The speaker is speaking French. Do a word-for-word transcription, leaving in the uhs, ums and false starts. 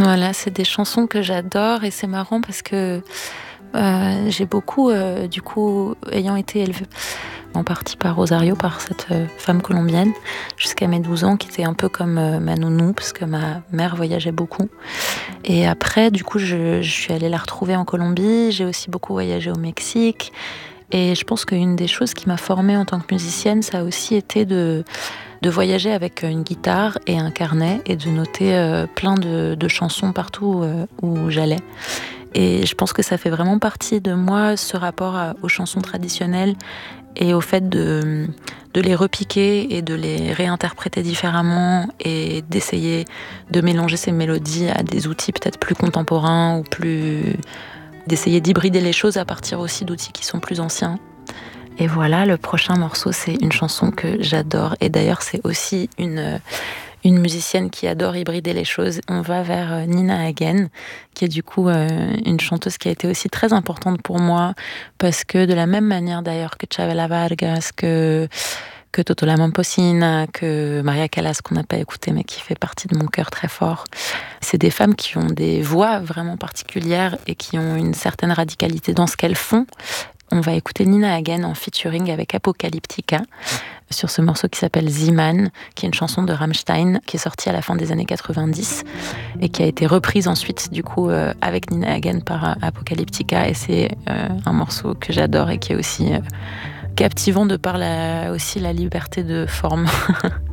Voilà, c'est des chansons que j'adore et c'est marrant parce que euh, j'ai beaucoup, euh, du coup, ayant été élevée en partie par Rosario, par cette euh, femme colombienne, jusqu'à mes douze ans, qui était un peu comme euh, ma nounou, parce que ma mère voyageait beaucoup. Et après, du coup, je, je suis allée la retrouver en Colombie. J'ai aussi beaucoup voyagé au Mexique. Et je pense qu'une des choses qui m'a formée en tant que musicienne, ça a aussi été de, de voyager avec une guitare et un carnet et de noter euh, plein de, de chansons partout euh, où j'allais. Et je pense que ça fait vraiment partie de moi, ce rapport à, aux chansons traditionnelles et au fait de, de les repiquer et de les réinterpréter différemment et d'essayer de mélanger ces mélodies à des outils peut-être plus contemporains ou plus... d'essayer d'hybrider les choses à partir aussi d'outils qui sont plus anciens. Et voilà, le prochain morceau, c'est une chanson que j'adore. Et d'ailleurs, c'est aussi une, une musicienne qui adore hybrider les choses. On va vers Nina Hagen, qui est du coup euh, une chanteuse qui a été aussi très importante pour moi, parce que de la même manière d'ailleurs que Chavela Vargas, que, que Toto La Momposina, que Maria Callas, qu'on n'a pas écouté, mais qui fait partie de mon cœur très fort. C'est des femmes qui ont des voix vraiment particulières et qui ont une certaine radicalité dans ce qu'elles font. On va écouter Nina Hagen en featuring avec Apocalyptica sur ce morceau qui s'appelle Ziman, qui est une chanson de Rammstein qui est sortie à la fin des années quatre-vingt-dix et qui a été reprise ensuite du coup euh, avec Nina Hagen par euh, Apocalyptica, et c'est euh, un morceau que j'adore et qui est aussi euh, captivant de par la, aussi la liberté de forme.